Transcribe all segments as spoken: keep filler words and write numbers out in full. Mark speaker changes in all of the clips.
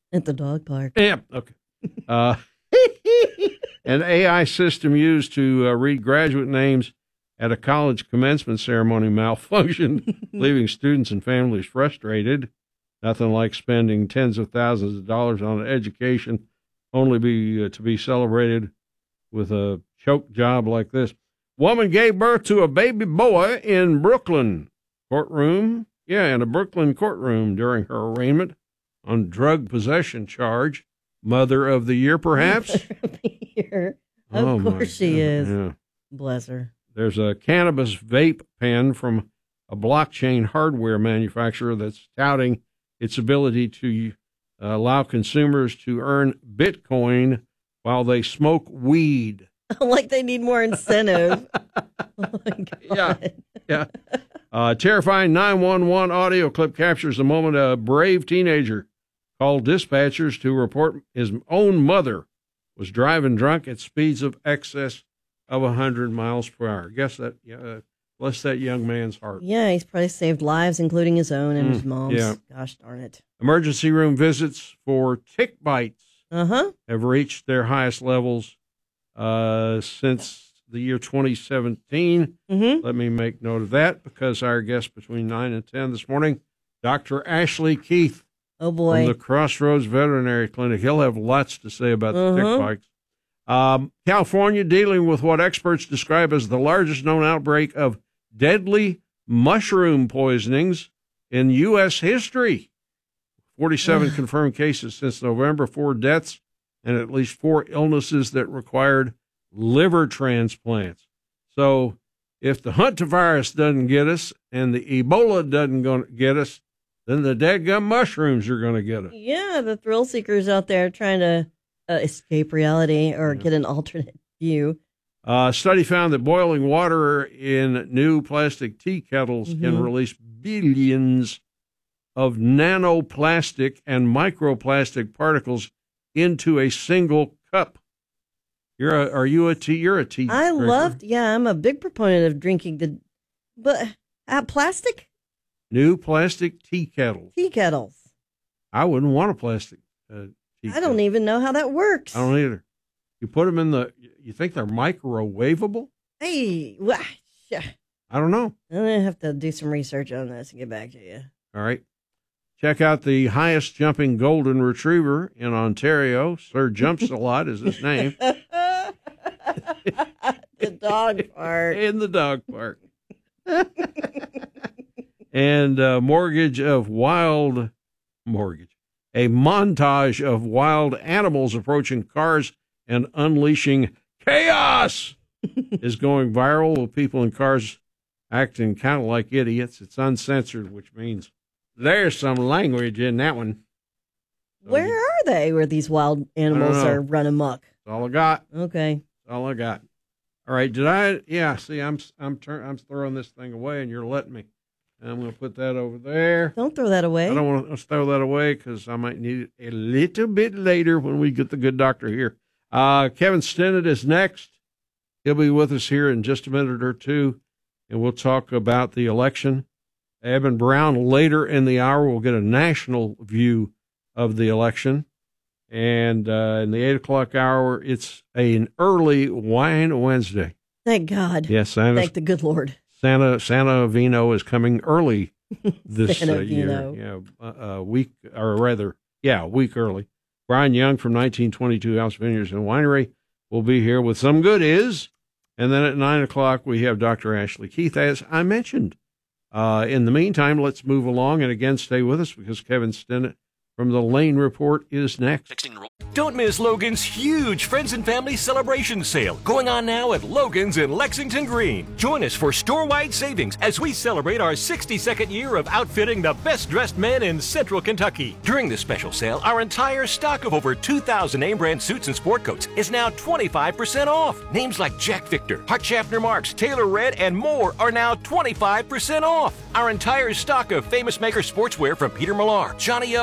Speaker 1: At the dog park.
Speaker 2: Yeah, okay. Uh, an A I system used to uh, read graduate names at a college commencement ceremony malfunctioned, leaving students and families frustrated. Nothing like spending tens of thousands of dollars on an education only be uh, to be celebrated with a choke job like this. Woman gave birth to a baby boy in Brooklyn courtroom. Yeah, in a Brooklyn courtroom during her arraignment on drug possession charge. Mother of the year, perhaps?
Speaker 1: Mother of the year. Of
Speaker 2: Oh, my
Speaker 1: course she
Speaker 2: God.
Speaker 1: is.
Speaker 2: Yeah.
Speaker 1: Bless her.
Speaker 2: There's a cannabis vape pen from a blockchain hardware manufacturer that's touting its ability to uh, allow consumers to earn Bitcoin while they smoke weed.
Speaker 1: Like they need more incentive. Oh, my God.
Speaker 2: Yeah, yeah. Uh, terrifying nine one one audio clip captures the moment a brave teenager called dispatchers to report his own mother was driving drunk at speeds of excess of one hundred miles per hour. Guess that, uh, bless that young man's heart.
Speaker 1: Yeah, he's probably saved lives, including his own and
Speaker 2: Mm,
Speaker 1: his mom's.
Speaker 2: yeah.
Speaker 1: Gosh darn it.
Speaker 2: Emergency room visits for tick bites
Speaker 1: Uh-huh.
Speaker 2: have reached their highest levels uh, since the year twenty seventeen.
Speaker 1: Mm-hmm.
Speaker 2: Let me make note of that because our guest between nine and ten this morning, Doctor Ashley Keith
Speaker 1: Oh, boy.
Speaker 2: from the Crossroads Veterinary Clinic. He'll have lots to say about the
Speaker 1: Uh-huh.
Speaker 2: tick bites. Um, California dealing with what experts describe as the largest known outbreak of deadly mushroom poisonings in U S history. forty-seven confirmed cases since November, four deaths, and at least four illnesses that required liver transplants. So if the hantavirus doesn't get us and the Ebola doesn't go get us, then the dadgum mushrooms are going to get us.
Speaker 1: Yeah, the thrill seekers out there trying to uh, escape reality or
Speaker 2: Yeah.
Speaker 1: get an alternate view.
Speaker 2: Uh, a study found that boiling water in new plastic tea kettles can
Speaker 1: Mhm.
Speaker 2: release billions of nanoplastic and microplastic particles into a single cup. You're a, are you a tea? You're a tea.
Speaker 1: I
Speaker 2: drinker.
Speaker 1: loved, yeah, I'm a big proponent of drinking the, but uh, plastic
Speaker 2: New plastic tea kettles.
Speaker 1: tea kettles.
Speaker 2: I wouldn't want a plastic uh, tea
Speaker 1: I don't
Speaker 2: kettle.
Speaker 1: even know how that works.
Speaker 2: I don't either. You put them in the, you think they're microwavable?
Speaker 1: Hey, wha- yeah.
Speaker 2: I don't know.
Speaker 1: I'm going to have to do some research on this and get back to you.
Speaker 2: All right. Check out the highest jumping golden retriever in Ontario. Sir Jumps a Lot is his name.
Speaker 1: The dog part.
Speaker 2: In the dog park. And uh, mortgage of wild mortgage. A montage of wild animals approaching cars and unleashing chaos is going viral with people in cars acting kind of like idiots. It's uncensored, which means there's some language in that one.
Speaker 1: Where are they where these wild animals
Speaker 2: know.
Speaker 1: are run amok?
Speaker 2: That's all I got.
Speaker 1: Okay.
Speaker 2: That's all I got. All right. Did I? Yeah. See, I'm I'm turn, I'm throwing this thing away, and you're letting me. I'm going to put that over there.
Speaker 1: Don't throw that away.
Speaker 2: I don't want to throw that away because I might need it a little bit later when we get the good doctor here. Uh, Kevin Stennett is next. He'll be with us here in just a minute or two, and we'll talk about the election. Eben Brown later in the hour will get a national view of the election. And uh, in the eight o'clock hour, it's an early Wine Wednesday.
Speaker 1: Thank God.
Speaker 2: Yes, Santa,
Speaker 1: Thank the good Lord.
Speaker 2: Santa, Santa Vino is coming early this
Speaker 1: Santa
Speaker 2: uh, year.
Speaker 1: Vino.
Speaker 2: Yeah, a, a week, or rather, yeah, a week early. Brian Young from nineteen twenty-two House Vineyards and Winery will be here with some goodies. And then at nine o'clock, we have Doctor Ashley Keith, as I mentioned. Uh, in the meantime, let's move along and again stay with us because Kevin Stennett from the Lane Report is next.
Speaker 3: Don't miss Logan's huge Friends and Family Celebration Sale going on now at Logan's in Lexington Green. Join us for store-wide savings as we celebrate our sixty-second year of outfitting the best-dressed men in Central Kentucky. During this special sale, our entire stock of over two thousand name-brand suits and sport coats is now twenty-five percent off. Names like Jack Victor, Hart Schaffner Marks, Taylor Red, and more are now twenty-five percent off. Our entire stock of Famous Maker sportswear from Peter Millar, Johnny O, Tommy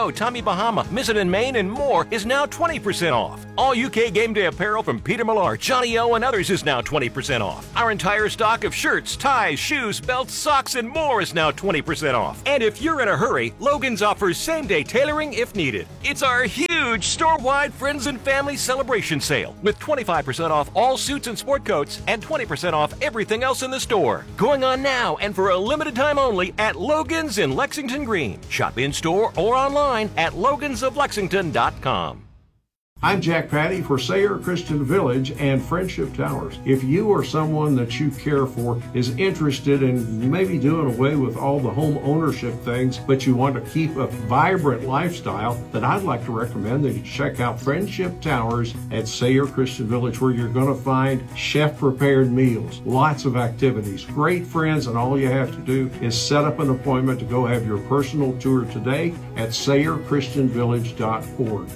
Speaker 3: Bahama, Mizzen Maine, and more is now twenty percent off. All U K game day apparel from Peter Millar, Johnny O, and others is now twenty percent off. Our entire stock of shirts, ties, shoes, belts, socks, and more is now twenty percent off. And if you're in a hurry, Logan's offers same-day tailoring if needed. It's our huge store-wide Friends and Family Celebration Sale with twenty-five percent off all suits and sport coats and twenty percent off everything else in the store. Going on now and for a limited time only at Logan's in Lexington Green. Shop in-store or online at logans of lexington dot com.
Speaker 2: I'm Jack Patty for Sayre Christian Village and Friendship Towers. If you or someone that you care for is interested in maybe doing away with all the home ownership things, but you want to keep a vibrant lifestyle, then I'd like to recommend that you check out Friendship Towers at Sayre Christian Village, where you're going to find chef-prepared meals, lots of activities, great friends, and all you have to do is set up an appointment to go have your personal tour today at sayre christian village dot org.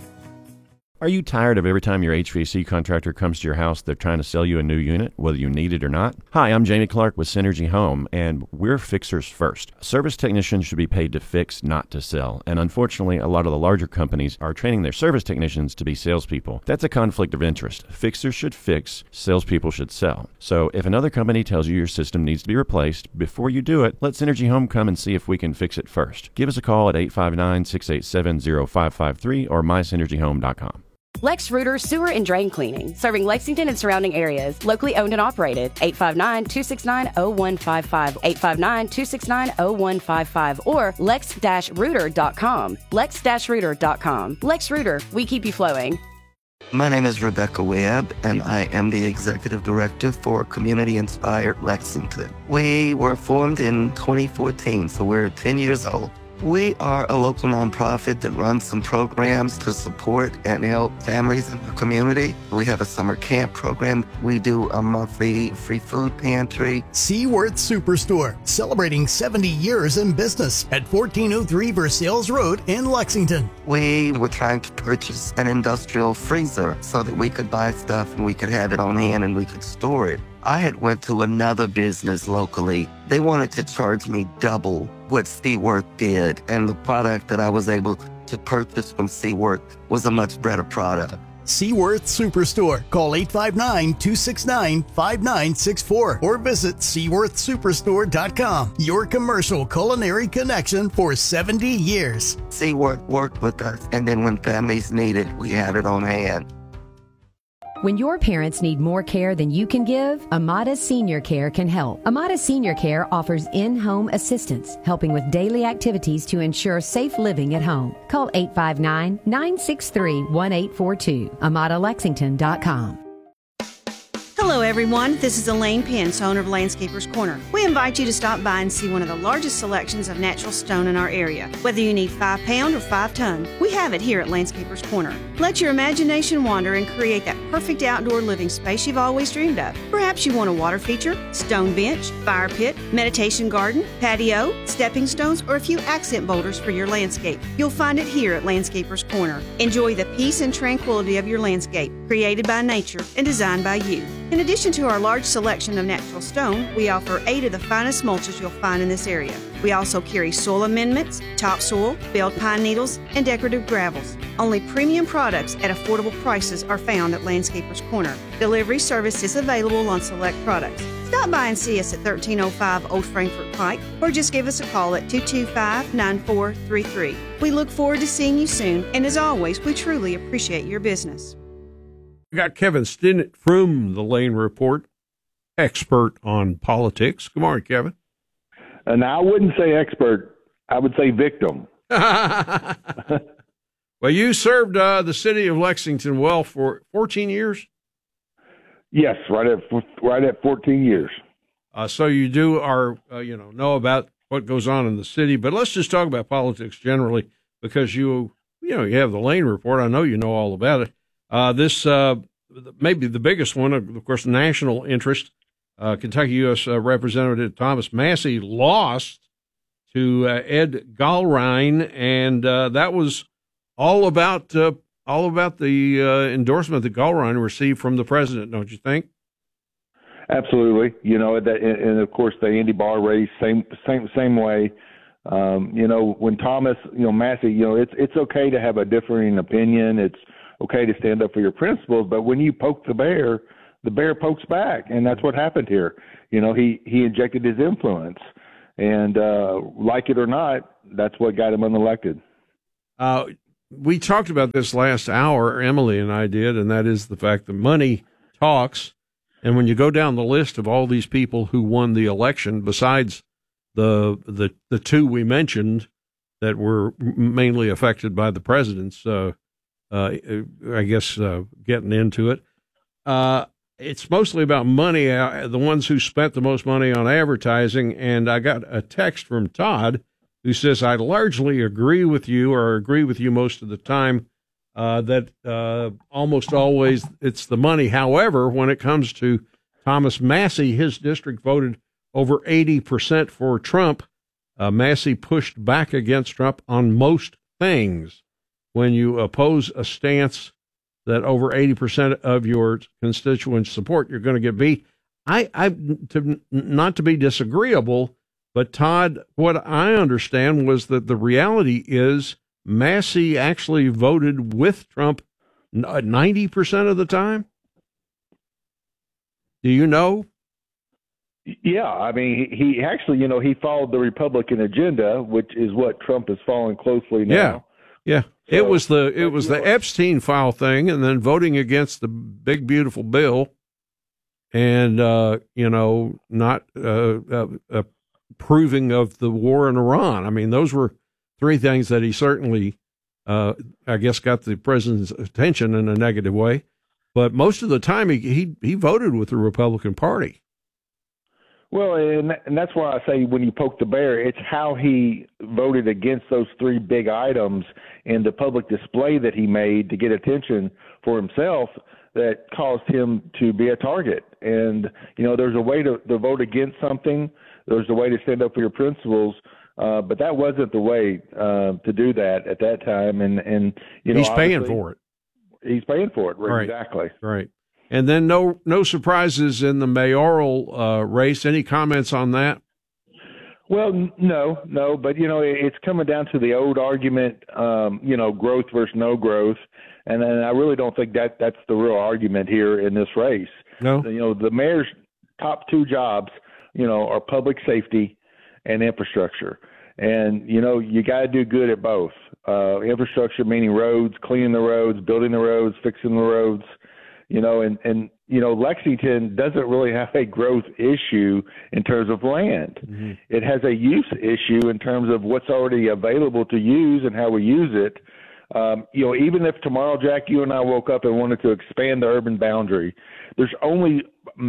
Speaker 4: Are you tired of every time your H V A C contractor comes to your house, they're trying to sell you a new unit, whether you need it or not? Hi, I'm Jamie Clark with Synergy Home, and we're fixers first. Service technicians should be paid to fix, not to sell. And unfortunately, a lot of the larger companies are training their service technicians to be salespeople. That's a conflict of interest. Fixers should fix, salespeople should sell. So if another company tells you your system needs to be replaced, before you do it, let Synergy Home come and see if we can fix it first. Give us a call at eight five nine, six eight seven, zero five five three or my synergy home dot com.
Speaker 5: Lex Reuter Sewer and Drain Cleaning, serving Lexington and surrounding areas, locally owned and operated. eight five nine, two six nine, zero one five five, eight five nine, two six nine, zero one five five, or lex dash reuter dot com. lex dash reuter dot com. Lex Reuter, we keep you flowing.
Speaker 6: My name is Rebecca Webb, and I am the Executive Director for Community Inspired Lexington. We were formed in twenty fourteen, so we're ten years old. We are a local nonprofit that runs some programs to support and help families in the community. We have a summer camp program. We do a monthly free food pantry.
Speaker 7: Seaworth Superstore, celebrating seventy years in business at fourteen oh three Versailles Road in Lexington.
Speaker 6: We were trying to purchase an industrial freezer so that we could buy stuff and we could have it on hand and we could store it. I had went to another business locally. They wanted to charge me double what Seaworth did, and the product that I was able to purchase from Seaworth was a much better product.
Speaker 7: Seaworth Superstore. Call eight five nine, two six nine, five nine six four or visit seaworth superstore dot com. Your commercial culinary connection for seventy years.
Speaker 6: Seaworth worked with us, and then when families needed, we had it on hand.
Speaker 8: When your parents need more care than you can give, Amada Senior Care can help. Amada Senior Care offers in-home assistance, helping with daily activities to ensure safe living at home. Call eight five nine, nine six three, one eight four two, amada lexington dot com.
Speaker 9: Hello everyone, this is Elaine Pence, owner of Landscapers Corner. We invite you to stop by and see one of the largest selections of natural stone in our area. Whether you need five pound or five ton, we have it here at Landscapers Corner. Let your imagination wander and create that perfect outdoor living space you've always dreamed of. Perhaps you want a water feature, stone bench, fire pit, meditation garden, patio, stepping stones, or a few accent boulders for your landscape. You'll find it here at Landscapers Corner. Enjoy the peace and tranquility of your landscape, created by nature and designed by you. In addition to our large selection of natural stone, we offer eight of the finest mulches you'll find in this area. We also carry soil amendments, topsoil, belled pine needles, and decorative gravels. Only premium products at affordable prices are found at Landscapers Corner. Delivery service is available on select products. Stop by and see us at thirteen oh five Old Frankfort Pike, or just give us a call at two two five, nine four three three. We look forward to seeing you soon, and as always, we truly appreciate your business.
Speaker 2: We got Kevin Stinnett from the Lane Report, expert on politics. Good morning, Kevin.
Speaker 10: And I wouldn't say expert. I would say victim.
Speaker 2: Well, you served uh, the city of Lexington well for fourteen years?
Speaker 10: Yes, right at right at fourteen years.
Speaker 2: Uh, so you do are uh, you know know about what goes on in the city, but let's just talk about politics generally, because you you know you have the Lane Report. I know you know all about it. Uh, this uh, maybe the biggest one, of course, national interest. Uh, Kentucky U S Uh, Representative Thomas Massie lost to uh, Ed Gallrein, and uh, that was all about uh, all about the uh, endorsement that Gallrein received from the president, don't you think?
Speaker 10: Absolutely. You know, that, and, and of course the Indy Bar race, same same same way. Um, you know, when Thomas, you know, Massie, you know, it's it's okay to have a differing opinion. It's okay to stand up for your principles. But when you poke the bear, the bear pokes back, and that's what happened here. You know, he he injected his influence, and uh, like it or not, that's what got him unelected.
Speaker 2: Uh, we talked about this last hour, Emily and I did, and that is the fact that money talks. And when you go down the list of all these people who won the election, besides the the the two we mentioned that were mainly affected by the president's, uh, uh, I guess, uh, getting into it, uh, it's mostly about money, uh, the ones who spent the most money on advertising. And I got a text from Todd who says, I largely agree with you, or agree with you most of the time, uh, that uh, almost always it's the money. However, when it comes to Thomas Massie, his district voted over eighty percent for Trump. Uh, Massie pushed back against Trump on most things. When you oppose a stance that over eighty percent of your constituents support, you're going to get beat. I, I to, not to be disagreeable, but Todd, what I understand was that the reality is Massie actually voted with Trump ninety percent of the time. Do you know?
Speaker 10: Yeah, I mean, he, he actually, you know, he followed the Republican agenda, which is what Trump is following closely now.
Speaker 2: Yeah, yeah.
Speaker 10: So,
Speaker 2: it was the it was the
Speaker 10: know,
Speaker 2: Epstein file thing, and then voting against the big beautiful bill, and uh, you know, not uh, uh, approving of the war in Iran. I mean, those were three things that he certainly, uh, I guess, got the president's attention in a negative way. But most of the time, he he, he voted with the Republican Party.
Speaker 10: Well, and, and that's why I say when you poke the bear, it's how he voted against those three big items and the public display that he made to get attention for himself that caused him to be a target. And, you know, there's a way to, to vote against something. There's a way to stand up for your principles. Uh, but that wasn't the way uh, to do that at that time. And, and you know,
Speaker 2: he's paying for it.
Speaker 10: He's paying for it. Right,
Speaker 2: right.
Speaker 10: Exactly.
Speaker 2: Right. And then no no surprises in the mayoral uh, race. Any comments on that?
Speaker 10: Well, no, no. But, you know, it's coming down to the old argument, um, you know, growth versus no growth. And, and I really don't think that that's the real argument here in this race.
Speaker 2: No.
Speaker 10: You know, the mayor's top two jobs, you know, are public safety and infrastructure. And, you know, you got to do good at both. Uh, infrastructure, meaning roads, cleaning the roads, building the roads, fixing the roads. You know, and, and, you know, Lexington doesn't really have a growth issue in terms of land. Mm-hmm. It has a use issue in terms of what's already available to use and how we use it. Um, you know, even if tomorrow, Jack, you and I woke up and wanted to expand the urban boundary, there's only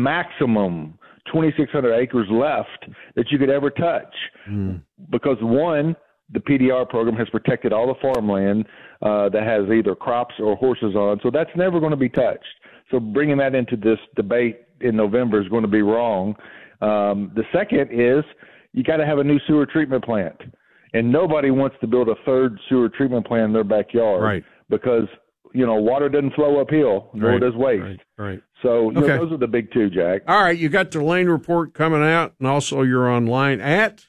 Speaker 10: maximum twenty-six hundred acres left that you could ever touch. Mm. Because, one, the P D R program has protected all the farmland uh, that has either crops or horses on, so that's never going to be touched. So bringing that into this debate in November is going to be wrong. Um, the second is you got to have a new sewer treatment plant, and nobody wants to build a third sewer treatment plant in their backyard,
Speaker 2: right?
Speaker 10: Because you know water doesn't flow uphill, nor
Speaker 2: right.
Speaker 10: does waste.
Speaker 2: Right. right.
Speaker 10: So you
Speaker 2: okay.
Speaker 10: know, those are the big two, Jack.
Speaker 2: All right, you got the Lane Report coming out, and also you're online at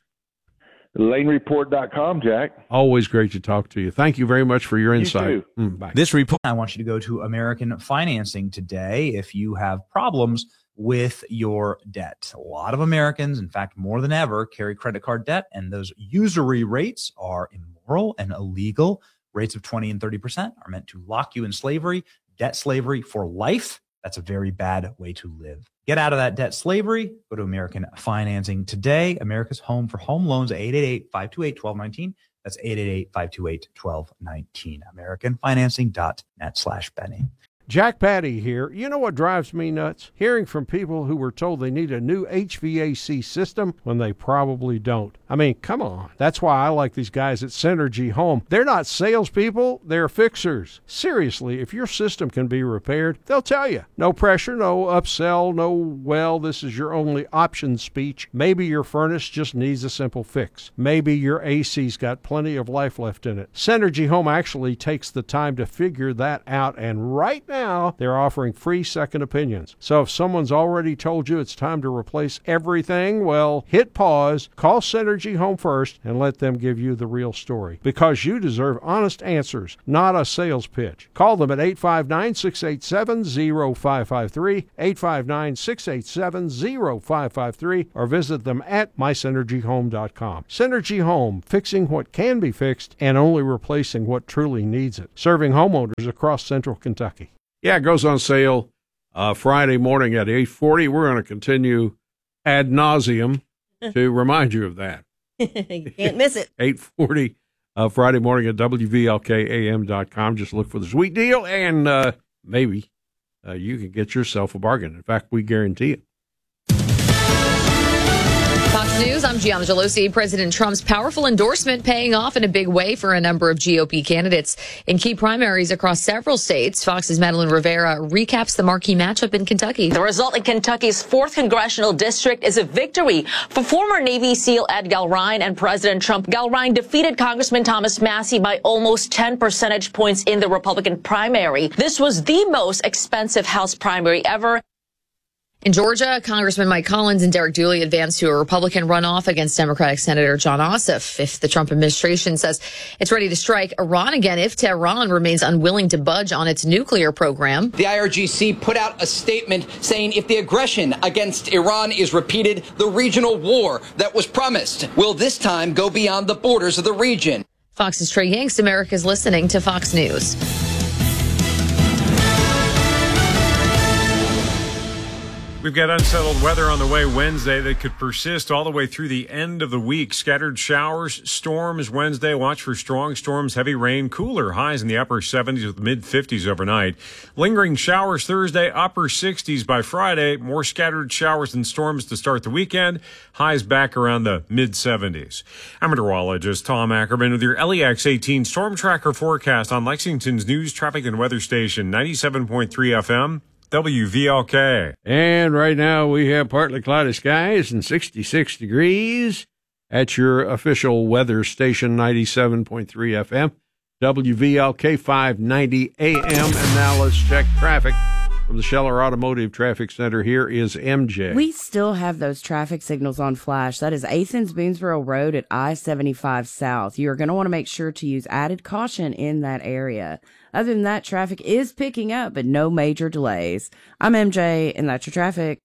Speaker 10: lane report dot com, Jack.
Speaker 2: Always great to talk to you. Thank you very much for your insight.
Speaker 10: You too.
Speaker 2: Mm, bye.
Speaker 11: This report, I want you to go to American Financing today if you have problems with your debt. A lot of Americans, in fact, more than ever, carry credit card debt, and those usury rates are immoral and illegal. Rates of twenty and thirty percent are meant to lock you in slavery, debt slavery for life. That's a very bad way to live. Get out of that debt slavery. Go to American Financing today. America's home for home loans, eight eight eight, five two eight, one two one nine. That's eight eight eight, five two eight, one two one nine. American Financing dot net slash Benny.
Speaker 2: Jack Patty here. You know what drives me nuts? Hearing from people who were told they need a new H V A C system when they probably don't. I mean, come on. That's why I like these guys at Synergy Home. They're not salespeople, they're fixers. Seriously, if your system can be repaired, they'll tell you. No pressure, no upsell, no, well, this is your only option speech. Maybe your furnace just needs a simple fix. Maybe your A C's got plenty of life left in it. Synergy Home actually takes the time to figure that out, and right now, now they're offering free second opinions. So if someone's already told you it's time to replace everything, well, hit pause, call Synergy Home first, and let them give you the real story. Because you deserve honest answers, not a sales pitch. Call them at eight five nine, six eight seven, zero five five three, eight five nine, six eight seven, zero five five three, or visit them at my synergy home dot com. Synergy Home, fixing what can be fixed and only replacing what truly needs it. Serving homeowners across central Kentucky. Yeah, it goes on sale uh, Friday morning at eight forty. We're going to continue ad nauseum to remind you of that.
Speaker 1: You can't miss it.
Speaker 2: eight forty uh, Friday morning at W V L K A M dot com. Just look for the sweet deal, and uh, maybe uh, you can get yourself a bargain. In fact, we guarantee it.
Speaker 12: Fox News, I'm Gianna Gelosi. President Trump's powerful endorsement paying off in a big way for a number of G O P candidates in key primaries across several states. Fox's Madeline Rivera recaps the marquee matchup in Kentucky.
Speaker 13: The result in Kentucky's fourth congressional district is a victory for former Navy SEAL Ed Galrine and President Trump. Galrine defeated Congressman Thomas Massie by almost ten percentage points in the Republican primary. This was the most expensive House primary ever.
Speaker 12: In Georgia, Congressman Mike Collins and Derek Dooley advanced to a Republican runoff against Democratic Senator John Ossoff. If the Trump administration says it's ready to strike Iran again, if Tehran remains unwilling to budge on its nuclear program.
Speaker 14: The I R G C put out a statement saying if the aggression against Iran is repeated, the regional war that was promised will this time go beyond the borders of the region.
Speaker 12: Fox's Trey Yanks, America's listening to Fox News.
Speaker 15: We've got unsettled weather on the way Wednesday that could persist all the way through the end of the week. Scattered showers, storms Wednesday. Watch for strong storms, heavy rain, cooler highs in the upper seventies with mid fifties overnight. Lingering showers Thursday, upper sixties by Friday. More scattered showers and storms to start the weekend. Highs back around the mid seventies. I'm meteorologist Tom Ackerman with your L E X eighteen Storm Tracker forecast on Lexington's news, traffic, and weather station, ninety-seven point three F M. W V L K.
Speaker 2: And right now we have partly cloudy skies and sixty-six degrees at your official weather station, ninety-seven point three F M, W V L K five ninety A M. And now let's check traffic from the Scheller Automotive Traffic Center. Here is M J.
Speaker 5: We still have those traffic signals on flash. That is Athens Boonesboro Road at I seventy-five South. You are going to want to make sure to use added caution in that area. Other than that, traffic is picking up, but no major delays. I'm M J, and that's your traffic.